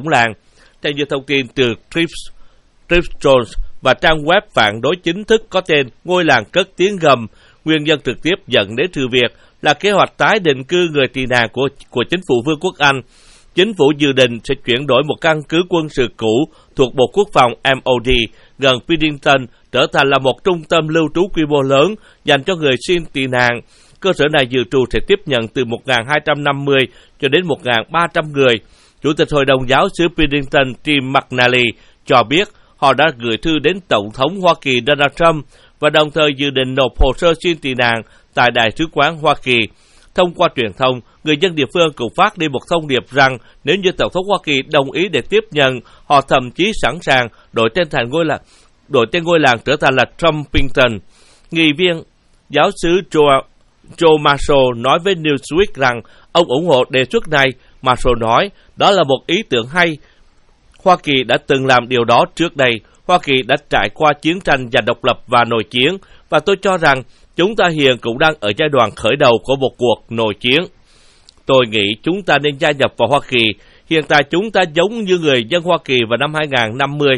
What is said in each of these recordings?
khủng làng. Theo như thông tin từ Trip Jones và trang web phản đối chính thức có tên Ngôi làng cất tiếng gầm, nguyên nhân trực tiếp dẫn đến sự việc là kế hoạch tái định cư người tị nạn của chính phủ Vương quốc Anh. Chính phủ dự định sẽ chuyển đổi một căn cứ quân sự cũ thuộc Bộ Quốc phòng MOD gần Paddington trở thành là một trung tâm lưu trú quy mô lớn dành cho người xin tị nạn. Cơ sở này dự trù sẽ tiếp nhận từ 1.250 cho đến 1.300 người. Chủ tịch Hội đồng giáo xứ Paddington Tim McNally cho biết họ đã gửi thư đến Tổng thống Hoa Kỳ Donald Trump và đồng thời dự định nộp hồ sơ xin tị nạn tại Đại sứ quán Hoa Kỳ. Thông qua truyền thông, người dân địa phương cũng phát đi một thông điệp rằng nếu như Tổng thống Hoa Kỳ đồng ý để tiếp nhận, họ thậm chí sẵn sàng đổi tên ngôi làng trở thành là Trumpington. Nghị viên giáo xứ Joe Marshall nói với Newsweek rằng ông ủng hộ đề xuất này. Marshall nói, đó là một ý tưởng hay. Hoa Kỳ đã từng làm điều đó trước đây. Hoa Kỳ đã trải qua chiến tranh giành độc lập và nội chiến, và tôi cho rằng chúng ta hiện cũng đang ở giai đoạn khởi đầu của một cuộc nội chiến. Tôi nghĩ chúng ta nên gia nhập vào Hoa Kỳ. Hiện tại chúng ta giống như người dân Hoa Kỳ vào năm 2050.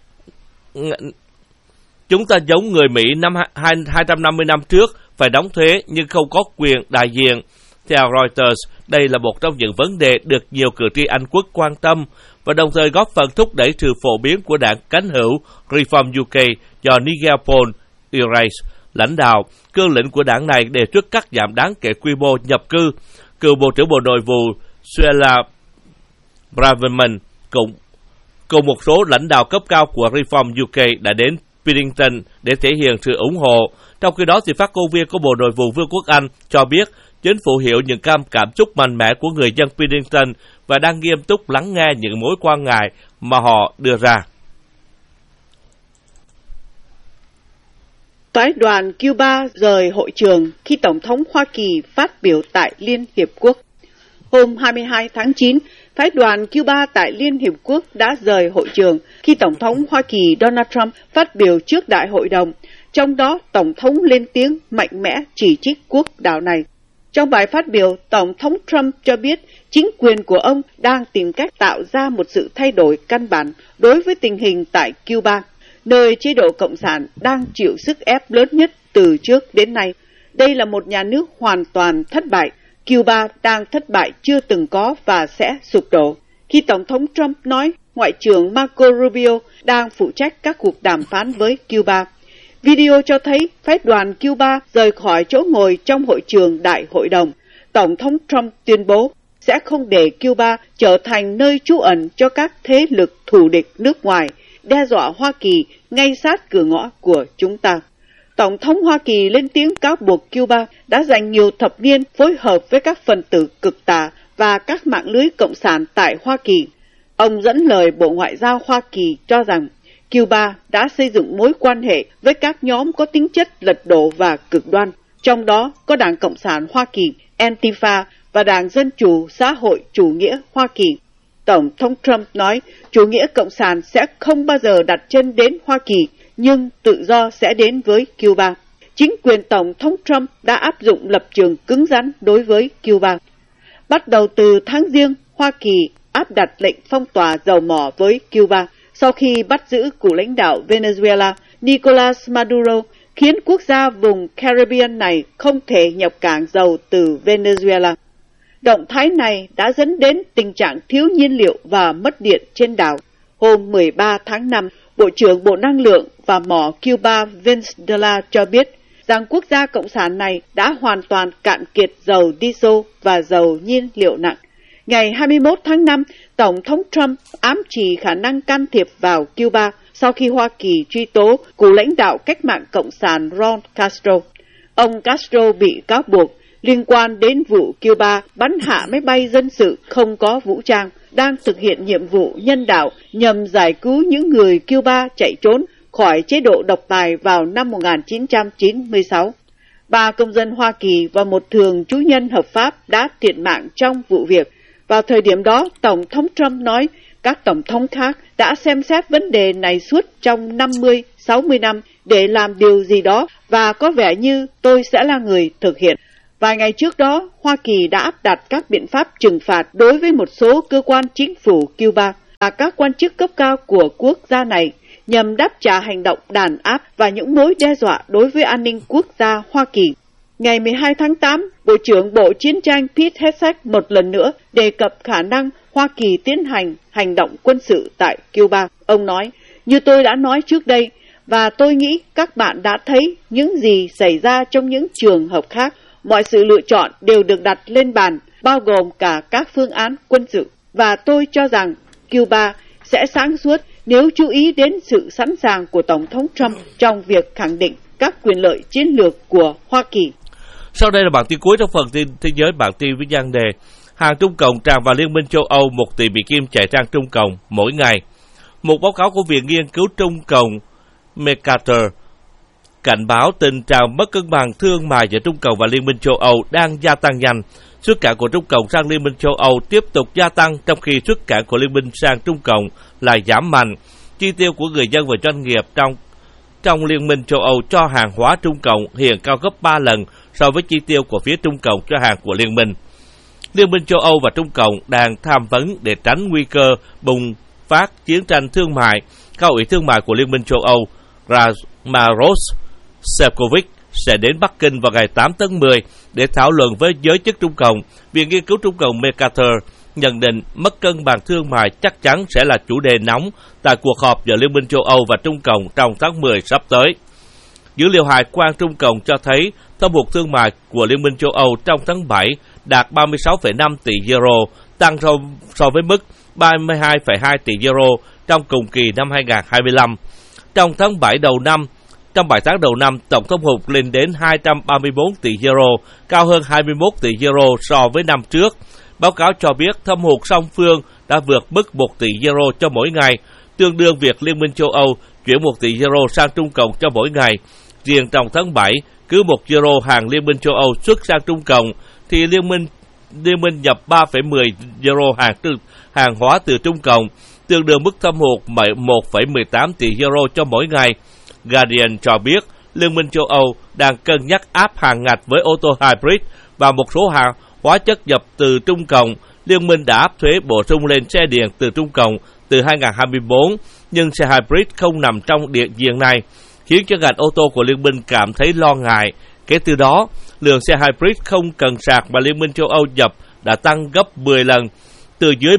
Chúng ta giống người Mỹ năm 250 năm trước, phải đóng thuế nhưng không có quyền đại diện. Theo Reuters, đây là một trong những vấn đề được nhiều cử tri Anh quốc quan tâm và đồng thời góp phần thúc đẩy sự phổ biến của đảng cánh hữu Reform UK do Nigel Farage lãnh đạo. Cương lĩnh của đảng này đề xuất cắt giảm đáng kể quy mô nhập cư. Cựu Bộ trưởng Bộ Nội vụ Suella Braverman cùng một số lãnh đạo cấp cao của Reform UK đã đến Paddington để thể hiện sự ủng hộ. Trong khi đó, phát ngôn viên của Bộ Nội vụ Vương quốc Anh cho biết chính phủ hiểu những cảm xúc mạnh mẽ của người dân Paddington và đang nghiêm túc lắng nghe những mối quan ngại mà họ đưa ra. Phái đoàn Cuba rời hội trường khi Tổng thống Hoa Kỳ phát biểu tại Liên Hiệp Quốc. Hôm 22 tháng 9, phái đoàn Cuba tại Liên Hiệp Quốc đã rời hội trường khi Tổng thống Hoa Kỳ Donald Trump phát biểu trước Đại hội đồng. Trong đó, Tổng thống lên tiếng mạnh mẽ chỉ trích quốc đảo này. Trong bài phát biểu, Tổng thống Trump cho biết chính quyền của ông đang tìm cách tạo ra một sự thay đổi căn bản đối với tình hình tại Cuba, nơi chế độ Cộng sản đang chịu sức ép lớn nhất từ trước đến nay. Đây là một nhà nước hoàn toàn thất bại. Cuba đang thất bại chưa từng có và sẽ sụp đổ. Khi Tổng thống Trump nói, Ngoại trưởng Marco Rubio đang phụ trách các cuộc đàm phán với Cuba. Video cho thấy phái đoàn Cuba rời khỏi chỗ ngồi trong hội trường Đại hội đồng. Tổng thống Trump tuyên bố sẽ không để Cuba trở thành nơi trú ẩn cho các thế lực thù địch nước ngoài, đe dọa Hoa Kỳ ngay sát cửa ngõ của chúng ta. Tổng thống Hoa Kỳ lên tiếng cáo buộc Cuba đã dành nhiều thập niên phối hợp với các phần tử cực tà và các mạng lưới cộng sản tại Hoa Kỳ. Ông dẫn lời Bộ Ngoại giao Hoa Kỳ cho rằng Cuba đã xây dựng mối quan hệ với các nhóm có tính chất lật đổ và cực đoan, trong đó có Đảng Cộng sản Hoa Kỳ, Antifa và Đảng Dân Chủ Xã hội Chủ nghĩa Hoa Kỳ. Tổng thống Trump nói chủ nghĩa cộng sản sẽ không bao giờ đặt chân đến Hoa Kỳ, nhưng tự do sẽ đến với Cuba. Chính quyền Tổng thống Trump đã áp dụng lập trường cứng rắn đối với Cuba. Bắt đầu từ tháng Giêng, Hoa Kỳ áp đặt lệnh phong tỏa dầu mỏ với Cuba sau khi bắt giữ cựu lãnh đạo Venezuela Nicolas Maduro, khiến quốc gia vùng Caribbean này không thể nhập cảng dầu từ Venezuela. Động thái này đã dẫn đến tình trạng thiếu nhiên liệu và mất điện trên đảo. Hôm 13 tháng 5, Bộ trưởng Bộ Năng lượng và mỏ Cuba Vince Dela cho biết rằng quốc gia cộng sản này đã hoàn toàn cạn kiệt dầu diesel và dầu nhiên liệu nặng. Ngày 21 tháng 5, Tổng thống Trump ám chỉ khả năng can thiệp vào Cuba sau khi Hoa Kỳ truy tố cựu lãnh đạo cách mạng cộng sản Raul Castro. Ông Castro bị cáo buộc liên quan đến vụ Cuba bắn hạ máy bay dân sự không có vũ trang, đang thực hiện nhiệm vụ nhân đạo nhằm giải cứu những người Cuba chạy trốn khỏi chế độ độc tài vào năm 1996. 3 công dân Hoa Kỳ và một thường trú nhân hợp pháp đã thiệt mạng trong vụ việc. Vào thời điểm đó, Tổng thống Trump nói các tổng thống khác đã xem xét vấn đề này suốt trong 50-60 năm để làm điều gì đó và có vẻ như tôi sẽ là người thực hiện. Vài ngày trước đó, Hoa Kỳ đã áp đặt các biện pháp trừng phạt đối với một số cơ quan chính phủ Cuba. và các quan chức cấp cao của quốc gia này nhằm đáp trả hành động đàn áp và những mối đe dọa đối với an ninh quốc gia Hoa Kỳ. Ngày 12 tháng 8, Bộ trưởng Bộ Chiến tranh Pete Hegseth một lần nữa đề cập khả năng Hoa Kỳ tiến hành hành động quân sự tại Cuba. Ông nói, như tôi đã nói trước đây, và tôi nghĩ các bạn đã thấy những gì xảy ra trong những trường hợp khác. Mọi sự lựa chọn đều được đặt lên bàn, bao gồm cả các phương án quân sự. Và tôi cho rằng Cuba sẽ sáng suốt nếu chú ý đến sự sẵn sàng của Tổng thống Trump trong việc khẳng định các quyền lợi chiến lược của Hoa Kỳ. Sau đây là bản tin cuối trong phần tin thế giới, bản tin với nhan đề hàng Trung Cộng tràn vào Liên minh châu Âu, 1 tỷ Mỹ Kim chạy sang Trung Cộng mỗi ngày. Một báo cáo của Viện Nghiên cứu Trung Cộng Mercator cảnh báo tình trạng mất cân bằng thương mại giữa Trung Cộng và Liên minh châu Âu đang gia tăng nhanh. Xuất cảng của Trung Cộng sang Liên minh châu Âu tiếp tục gia tăng, trong khi xuất cảng của Liên minh sang Trung Cộng lại giảm mạnh. Chi tiêu của người dân và doanh nghiệp trong Liên minh châu Âu cho hàng hóa Trung Cộng hiện cao gấp 3 lần so với chi tiêu của phía Trung Cộng cho hàng của Liên minh. Liên minh châu Âu và Trung Cộng đang tham vấn để tránh nguy cơ bùng phát chiến tranh thương mại. Cao ủy thương mại của Liên minh châu Âu Maros Sefcovic sẽ đến Bắc Kinh vào ngày 8 tháng 10 để thảo luận với giới chức Trung Cộng. Viện Nghiên cứu Trung Cộng Mercator nhận định mất cân bằng thương mại chắc chắn sẽ là chủ đề nóng tại cuộc họp giữa Liên minh châu Âu và Trung Cộng trong tháng 10 sắp tới. Dữ liệu hải quan Trung Cộng cho thấy thâm hụt thương mại của Liên minh châu Âu trong tháng 7 đạt 36,5 tỷ euro, tăng so với mức 32,2 tỷ euro trong cùng kỳ năm 2025. Trong 7 tháng đầu năm, tổng thâm hụt lên đến 234 tỷ euro, cao hơn 21 tỷ euro so với năm trước. Báo cáo cho biết thâm hụt song phương đã vượt mức 1 tỷ euro cho mỗi ngày, tương đương việc Liên minh châu Âu chuyển 1 tỷ euro sang Trung Cộng cho mỗi ngày. Riêng trong tháng 7, cứ 1 euro hàng Liên minh châu Âu xuất sang Trung Cộng, thì Liên minh nhập 3,10 euro hàng hóa từ Trung Cộng, tương đương mức thâm hụt 1,18 tỷ euro cho mỗi ngày. Guardian cho biết Liên minh châu Âu đang cân nhắc áp hàng ngạch với ô tô hybrid và một số hàng hóa chất nhập từ Trung Cộng. Liên minh đã áp thuế bổ sung lên xe điện từ Trung Cộng từ 2024, nhưng xe hybrid không nằm trong diện này, khiến cho ngành ô tô của Liên minh cảm thấy lo ngại. Kể từ đó, lượng xe hybrid không cần sạc mà Liên minh châu Âu nhập đã tăng gấp 10 lần, từ dưới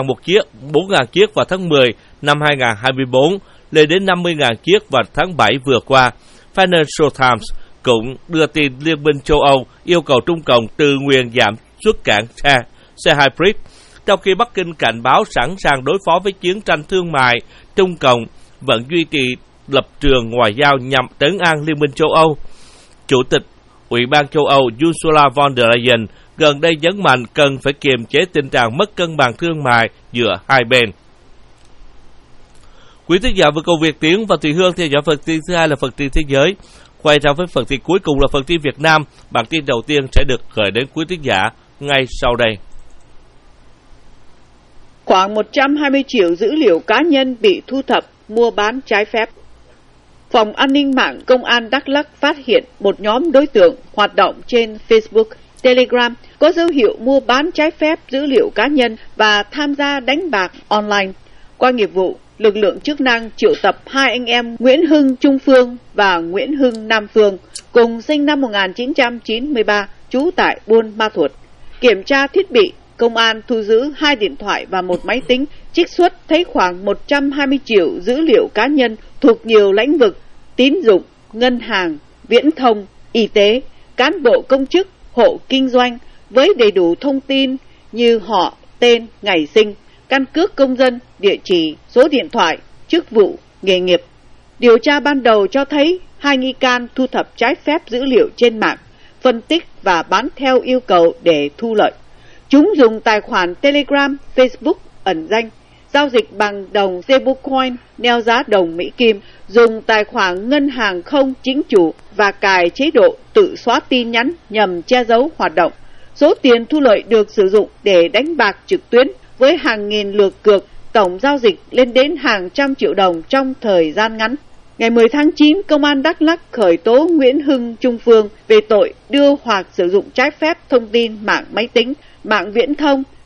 4.000 chiếc vào tháng 10 năm 2024 lên đến 50.000 chiếc vào tháng 7 vừa qua. Financial Times cũng đưa tin Liên minh châu Âu yêu cầu Trung Cộng tự nguyện giảm xuất cảng xe hybrid, trong khi Bắc Kinh cảnh báo sẵn sàng đối phó với chiến tranh thương mại. Trung Cộng vẫn duy trì lập trường ngoại giao nhằm trấn an Liên minh châu Âu. Chủ tịch Ủy ban châu Âu Ursula von der Leyen gần đây nhấn mạnh cần phải kiềm chế tình trạng mất cân bằng thương mại giữa hai bên. Quý thính giả vừa cùng Việt Tiến và Thùy Hương theo dõi phần tin thứ hai là phần tin thế giới. Quay ra với phần tin cuối cùng là phần tin Việt Nam. Bản tin đầu tiên sẽ được gửi đến quý thính giả ngay sau đây. Khoảng 120 triệu dữ liệu cá nhân bị thu thập, mua bán trái phép. Phòng An ninh mạng Công an Đắk Lắk phát hiện một nhóm đối tượng hoạt động trên Facebook, Telegram có dấu hiệu mua bán trái phép dữ liệu cá nhân và tham gia đánh bạc online. Qua nghiệp vụ, lực lượng chức năng triệu tập hai anh em Nguyễn Hưng Trung Phương và Nguyễn Hưng Nam Phương, cùng sinh năm 1993, trú tại Buôn Ma Thuột. Kiểm tra thiết bị, công an thu giữ 2 điện thoại và một máy tính, trích xuất thấy khoảng 120 triệu dữ liệu cá nhân thuộc nhiều lĩnh vực: tín dụng, ngân hàng, viễn thông, y tế, cán bộ công chức, hộ kinh doanh, với đầy đủ thông tin như họ, tên, ngày sinh, căn cước công dân, địa chỉ, số điện thoại, chức vụ, nghề nghiệp. Điều tra ban đầu cho thấy hai nghi can thu thập trái phép dữ liệu trên mạng, phân tích và bán theo yêu cầu để thu lợi. Chúng dùng tài khoản Telegram, Facebook ẩn danh, giao dịch bằng đồng stablecoin neo giá đồng Mỹ Kim, dùng tài khoản ngân hàng không chính chủ và cài chế độ tự xóa tin nhắn nhằm che giấu hoạt động. Số tiền thu lợi được sử dụng để đánh bạc trực tuyến với hàng nghìn lượt cược, tổng giao dịch lên đến hàng trăm triệu đồng trong thời gian ngắn. Ngày 10 tháng 9, Công an Đắk Lắk khởi tố Nguyễn Hưng Trung Phương về tội đưa hoặc sử dụng trái phép thông tin mạng máy tính, mạng viễn thông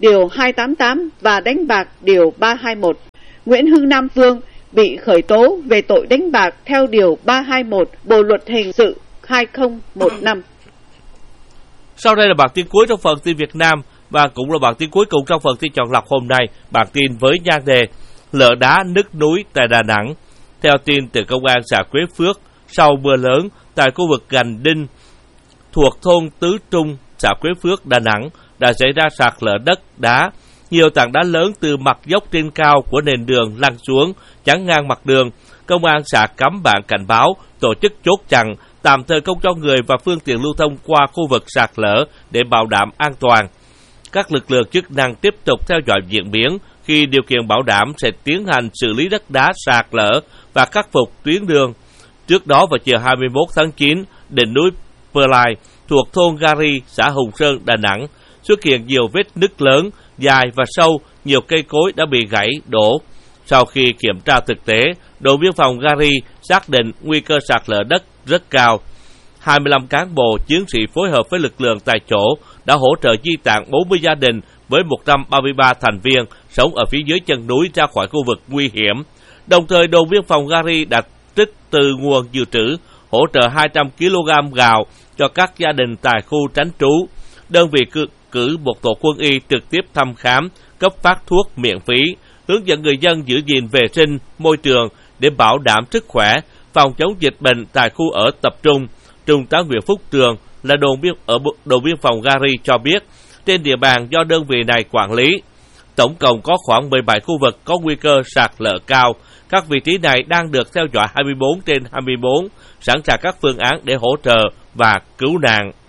điều 288 và đánh bạc điều 321. Nguyễn Hưng Nam Vương bị khởi tố về tội đánh bạc theo điều 321 Bộ luật hình sự 2015. Sau đây là bản tin cuối trong phần tin Việt Nam và cũng là bản tin cuối cùng trong phần tin chọn lọc hôm nay. Bản tin với nhan đề lở đá nứt núi tại Đà Nẵng. Theo tin từ công an xã Quế Phước, sau mưa lớn tại khu vực Gành Đinh thuộc thôn Tứ Trung, xã Quế Phước, Đà Nẵng đã xảy ra sạt lở đất đá. Nhiều tảng đá lớn từ mặt dốc trên cao của nền đường lăn xuống, chắn ngang mặt đường. Công an xã cắm bảng cảnh báo, tổ chức chốt chặn, tạm thời không cho người và phương tiện lưu thông qua khu vực sạt lở để bảo đảm an toàn. Các lực lượng chức năng tiếp tục theo dõi diễn biến, khi điều kiện bảo đảm sẽ tiến hành xử lý đất đá sạt lở và khắc phục tuyến đường. Trước đó vào chiều 21 tháng 9, đỉnh núi Pơ Lai thuộc thôn Gari, xã Hùng Sơn, Đà Nẵng xuất hiện nhiều vết nứt lớn, dài và sâu, nhiều cây cối đã bị gãy, đổ. Sau khi kiểm tra thực tế, đồn biên phòng Gari xác định nguy cơ sạt lở đất rất cao. 25 cán bộ, chiến sĩ phối hợp với lực lượng tại chỗ đã hỗ trợ di tản 40 gia đình với 133 thành viên sống ở phía dưới chân núi ra khỏi khu vực nguy hiểm. Đồng thời, đồn biên phòng Gari đã trích từ nguồn dự trữ hỗ trợ 200 kg gạo cho các gia đình tại khu tránh trú. Đơn vị cử một tổ quân y trực tiếp thăm khám, cấp phát thuốc miễn phí, hướng dẫn người dân giữ gìn vệ sinh môi trường để bảo đảm sức khỏe, phòng chống dịch bệnh tại khu ở tập trung. Trung tá Nguyễn Phúc Trường là đồn biên phòng Gari cho biết, trên địa bàn do đơn vị này quản lý, tổng cộng có khoảng 17 khu vực có nguy cơ sạt lở cao. Các vị trí này đang được theo dõi 24/24, sẵn sàng các phương án để hỗ trợ và cứu nạn.